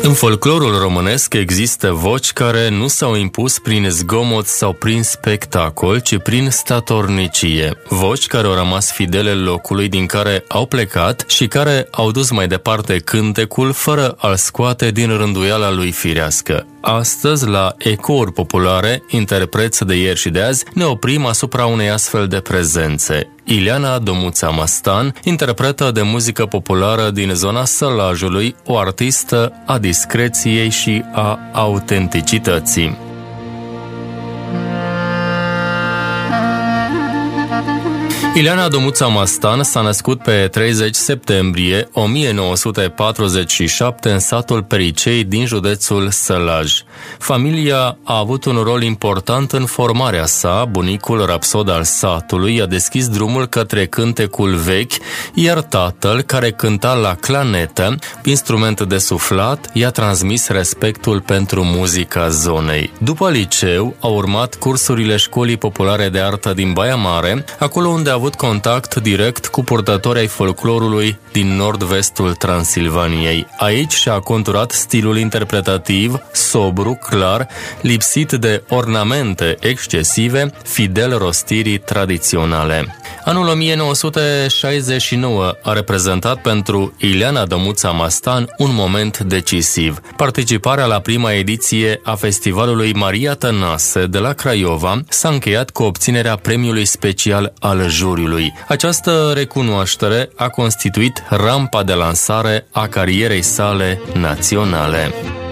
În folclorul românesc există voci care nu s-au impus prin zgomot sau prin spectacol, ci prin statornicie. Voci care au rămas fidele locului din care au plecat și care au dus mai departe cântecul fără a-l scoate din rânduiala lui firească. Astăzi, la ecouri populare, interpreți de ieri și de azi, ne oprim asupra unei astfel de prezențe. Ileana Domuța Mastan, interpretă de muzică populară din zona Sălajului, o artistă a discreției și a autenticității. Ileana Domuța Mastan s-a născut pe 30 septembrie 1947 în satul Pericei din județul Sălaj. Familia a avut un rol important în formarea sa. Bunicul rapsod al satului a deschis drumul către cântecul vechi, iar tatăl, care cânta la clanetă, instrument de suflat, i-a transmis respectul pentru muzica zonei. După liceu, a urmat cursurile Școlii Populare de Artă din Baia Mare, acolo unde a avut contact direct cu purtători ai folclorului din nord-vestul Transilvaniei. Aici și-a conturat stilul interpretativ, sobru, clar, lipsit de ornamente excesive, fidel rostirii tradiționale. Anul 1969 a reprezentat pentru Ileana Domuța Mastan un moment decisiv. Participarea la prima ediție a festivalului Maria Tănase de la Craiova s-a încheiat cu obținerea premiului special al juriului. Această recunoaștere a constituit rampa de lansare a carierei sale naționale.